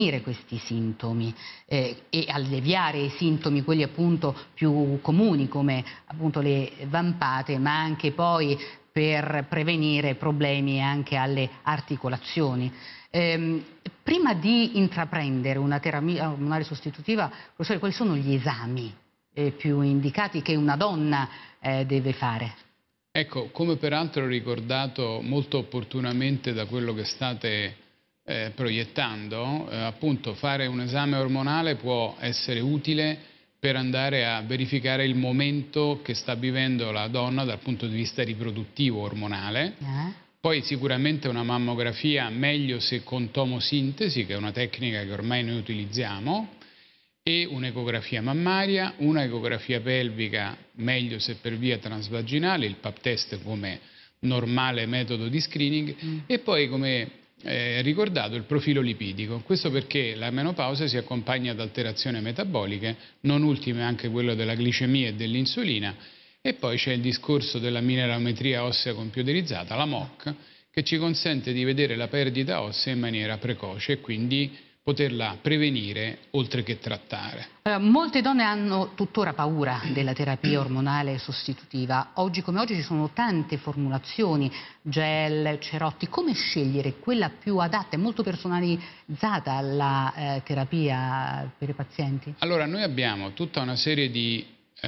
questi sintomi e alleviare i sintomi, quelli appunto più comuni come appunto le vampate, ma anche poi per prevenire problemi anche alle articolazioni. Prima di intraprendere una terapia ormonale sostitutiva, professore, quali sono gli esami più indicati che una donna deve fare? Ecco, come peraltro ricordato molto opportunamente da quello che state proiettando, appunto fare un esame ormonale può essere utile per andare a verificare il momento che sta vivendo la donna dal punto di vista riproduttivo ormonale. Poi sicuramente una mammografia meglio se con tomosintesi, che è una tecnica che ormai noi utilizziamo, e un'ecografia mammaria, una ecografia pelvica meglio se per via transvaginale, il pap test come normale metodo di screening, e poi come ricordato il profilo lipidico. Questo perché la menopausa si accompagna ad alterazioni metaboliche, non ultime anche quello della glicemia e dell'insulina, e poi c'è il discorso della mineralometria ossea computerizzata, la MOC, che ci consente di vedere la perdita ossea in maniera precoce e quindi poterla prevenire oltre che trattare. Molte donne hanno tuttora paura della terapia ormonale sostitutiva. Oggi come oggi ci sono tante formulazioni, gel, cerotti. Come scegliere quella più adatta e molto personalizzata alla terapia per i pazienti? Allora, noi abbiamo tutta una serie di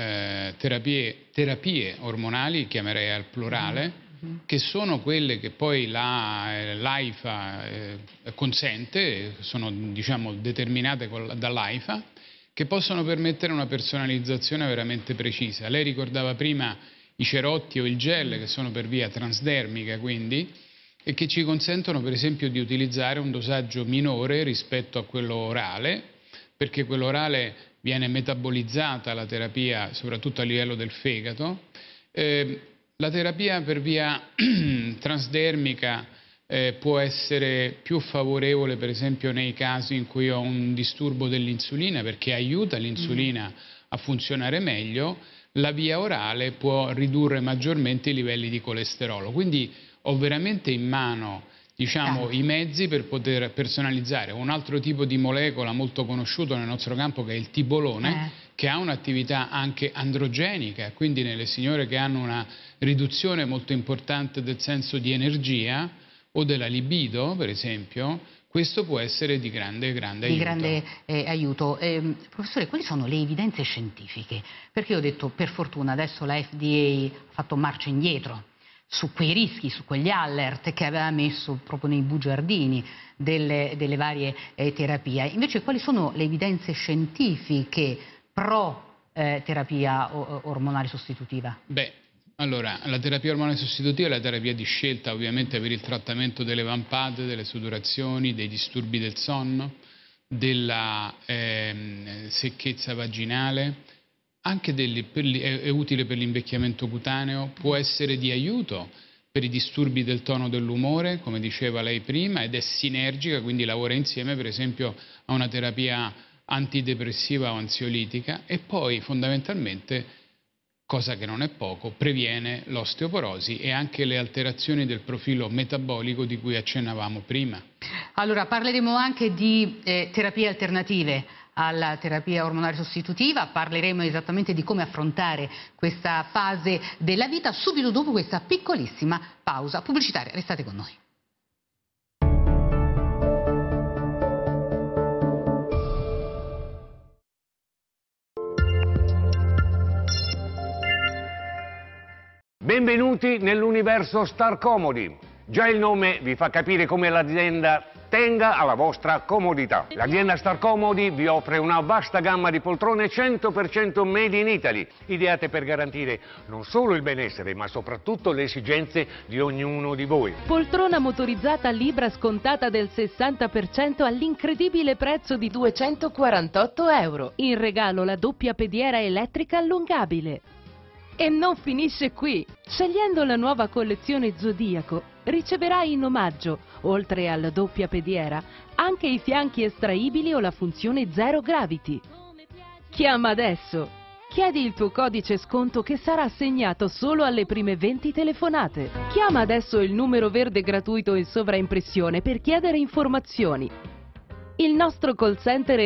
terapie ormonali, chiamerei al plurale, che sono quelle che poi l'AIFA consente, sono diciamo determinate dall'AIFA, che possono permettere una personalizzazione veramente precisa. Lei ricordava prima i cerotti o il gel, che sono per via transdermica quindi, e che ci consentono per esempio di utilizzare un dosaggio minore rispetto a quello orale, perché quello orale viene metabolizzata la terapia soprattutto a livello del fegato. La terapia per via transdermica può essere più favorevole per esempio nei casi in cui ho un disturbo dell'insulina, perché aiuta l'insulina a funzionare meglio. La via orale può ridurre maggiormente i livelli di colesterolo, quindi ho veramente in mano i mezzi per poter personalizzare. Un altro tipo di molecola molto conosciuto nel nostro campo, che è il tibolone, che ha un'attività anche androgenica, quindi nelle signore che hanno una riduzione molto importante del senso di energia o della libido, per esempio, questo può essere di grande aiuto. Professore, quali sono le evidenze scientifiche? Perché io ho detto, per fortuna, adesso la FDA ha fatto marcia indietro su quei rischi, su quegli alert che aveva messo proprio nei bugiardini delle varie terapie. Invece quali sono le evidenze scientifiche pro terapia ormonale sostitutiva? Allora, la terapia ormonale sostitutiva è la terapia di scelta ovviamente per il trattamento delle vampate, delle sudorazioni, dei disturbi del sonno, della secchezza vaginale. Anche è utile per l'invecchiamento cutaneo, può essere di aiuto per i disturbi del tono dell'umore, come diceva lei prima, ed è sinergica, quindi lavora insieme per esempio a una terapia antidepressiva o ansiolitica, e poi fondamentalmente, cosa che non è poco, previene l'osteoporosi e anche le alterazioni del profilo metabolico di cui accennavamo prima. Allora parleremo anche di terapie alternative alla terapia ormonale sostitutiva, parleremo esattamente di come affrontare questa fase della vita subito dopo questa piccolissima pausa pubblicitaria. Restate con noi. Benvenuti nell'universo Star Comodi. Già il nome vi fa capire come l'azienda tenga alla vostra comodità. L'azienda Star Comodi vi offre una vasta gamma di poltrone 100% made in Italy, ideate per garantire non solo il benessere, ma soprattutto le esigenze di ognuno di voi. Poltrona motorizzata Libra scontata del 60% all'incredibile prezzo di 248 €. In regalo la doppia pediera elettrica allungabile. E non finisce qui! Scegliendo la nuova collezione Zodiaco riceverai in omaggio, oltre alla doppia pediera, anche i fianchi estraibili o la funzione Zero Gravity. Chiama adesso! Chiedi il tuo codice sconto che sarà assegnato solo alle prime 20 telefonate. Chiama adesso il numero verde gratuito in sovraimpressione per chiedere informazioni. Il nostro call center